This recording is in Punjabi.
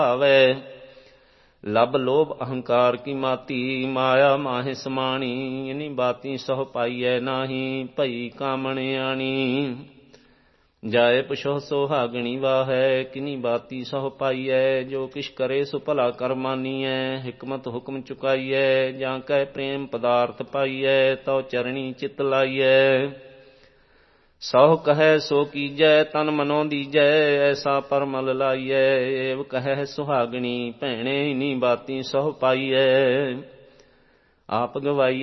ਭਾਵੈ। ਲਬ ਲੋਭ ਅਹੰਕਾਰ ਕੀ ਮਾਤੀ, ਮਾਇਆ ਮਾਹਿ ਸਮਾਣੀ। ਇਨੀ ਬਾਤੀ ਸਹੁ ਪਾਈਐ ਨਾਹੀ, ਭਈ ਕਾਮਣ ਆਣੀ। ਜਾਏ ਪਛੋਹ ਸੁਹਾਗਣੀ ਵਾਹੈ, ਕਿਨੀ ਬਾਤੀ ਸਹੁ ਪਾਈਐ। ਜੋ ਕਿਛ ਕਰੇ ਸੋ ਭਲਾ ਕਰ ਮਾਨੀਐ, ਹਿਕਮਤ ਹੁਕਮ ਚੁਕਾਈਐ। ਜਾਂ ਕੈ ਪ੍ਰੇਮ ਪਦਾਰਥ ਪਾਈਐ, ਤਉ ਚਰਣੀ ਚਿਤ ਲਾਈਐ। ਸਹੁ ਕਹੈ ਸੋ ਕੀਜੈ, ਤਨ ਮਨੋ ਦੀਜੈ। ਐਸਾ ਪਰਮਲ ਲਾਈਐ, ਏਵ ਕਹੈ ਸੁਹਾਗਣੀ ਭੈਣੇ। ਇਨੀ ਬਾਤੀ ਸਹੁ ਪਾਈਐ, ਆਪ ਗਵਾਈਐ